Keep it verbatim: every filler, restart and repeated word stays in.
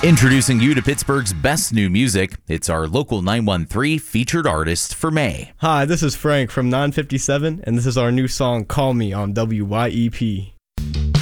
Introducing you to Pittsburgh's best new music. It's our local nine one three featured artist for May. Hi, this is Frank from nine fifty-seven, and this is our new song, Call Me, on W Y E P.